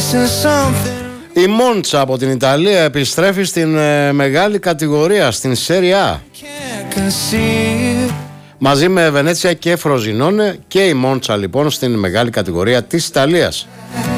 Η Μόντσα από την Ιταλία επιστρέφει στην μεγάλη κατηγορία, στην Serie A. Μαζί με Βενέτσια και Φροζινόνε, και η Μόντσα λοιπόν στην μεγάλη κατηγορία της Ιταλίας.